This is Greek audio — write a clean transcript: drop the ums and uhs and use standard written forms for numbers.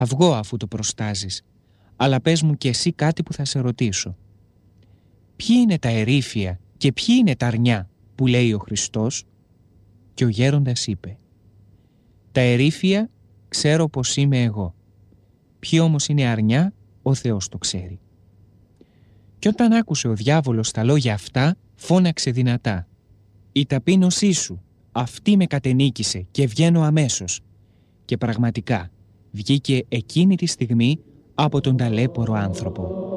Αυγό αφού το προστάζεις, αλλά πες μου κι εσύ κάτι που θα σε ρωτήσω. Ποιοι είναι τα ερήφια και ποιοι είναι τα αρνιά που λέει ο Χριστός? Και ο γέροντας είπε: τα ερήφια ξέρω πως είμαι εγώ. Ποιοι όμως είναι αρνιά, ο Θεός το ξέρει. Κι όταν άκουσε ο διάβολος τα λόγια αυτά, φώναξε δυνατά: η ταπείνωσή σου, αυτή με κατενίκησε και βγαίνω αμέσως. Και πραγματικά βγήκε εκείνη τη στιγμή από τον ταλέπορο άνθρωπο.